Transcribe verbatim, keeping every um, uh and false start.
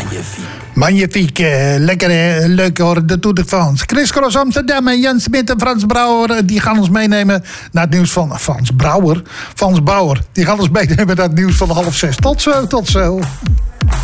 Magnifiek. Magnifiek, eh, lekker, eh, leuk hoor, de Tour de France. Chris Cross Amsterdam en Jens Smit en Frans Brouwer... eh, die gaan ons meenemen naar het nieuws van Frans Brouwer. Frans Brouwer, die gaan ons meenemen naar het nieuws van half zes. Tot zo, tot zo.